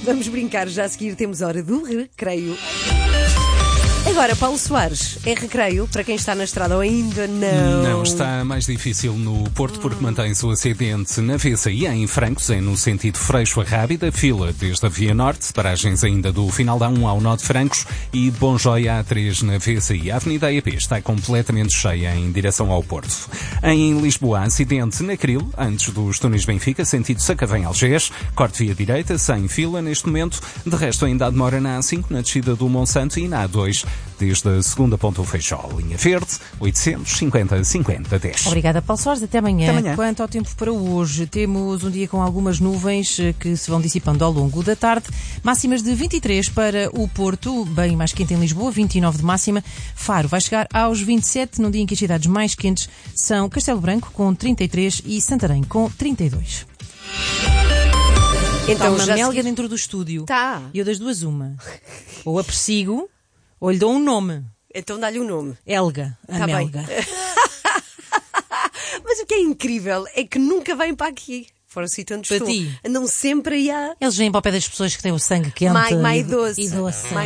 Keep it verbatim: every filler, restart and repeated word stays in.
Vamos brincar, já a seguir temos hora do recreio. Agora, Paulo Soares, é recreio para quem está na estrada ou ainda não? Não, está mais difícil no Porto porque mantém-se o acidente na V C I em Francos, é no sentido Freixo a Rábida, fila desde a Via Norte, paragens ainda do final da A um ao nó de Francos e de Bonjói à A três na V C I. A Avenida E P está completamente cheia em direção ao Porto. Em Lisboa, acidente na Cril, antes dos túneis Benfica, sentido Sacavém-Algés, corte via direita, sem fila neste momento. De resto, ainda há demora na A cinco, na descida do Monsanto e na A dois, desde a segunda ponta do Feixó. Linha verde, oitocentos e cinquenta, cinquenta, dez. Obrigada, Paulo Soares. Até amanhã. Até amanhã. Quanto ao tempo para hoje, temos um dia com algumas nuvens que se vão dissipando ao longo da tarde. Máximas de vinte e três para o Porto, bem mais quente em Lisboa, vinte e nove de máxima. Faro vai chegar aos vinte e sete, num dia em que as cidades mais quentes são Castelo Branco, com trinta e três, e Santarém, com trinta e dois. Então, Está uma já melga se... dentro do estúdio. Tá. E eu das duas uma. Ou a persigo, ou lhe dou um nome. Então dá-lhe um nome. Elga, a Tá bem. melga. Mas o que é incrível é que nunca vêm para aqui. Fora o sítio onde Para estou. ti. Andam sempre aí a... Eles vêm para o pé das pessoas que têm o sangue quente Mais, mais e, doce. e doce. Mais